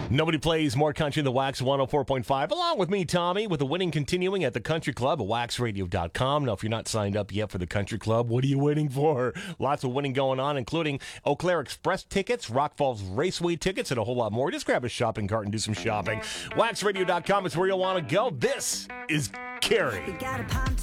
Nobody plays more country than Wax 104.5, along with me, Tommy, with the winning continuing at the Country Club at waxradio.com. Now, if you're not signed up yet for the Country Club, what are you waiting for? Lots of winning going on, including Eau Claire Express tickets, Rock Falls Raceway tickets, and a whole lot more. Just grab a shopping cart and do some shopping. Waxradio.com is where you'll want to go. This is Carrie.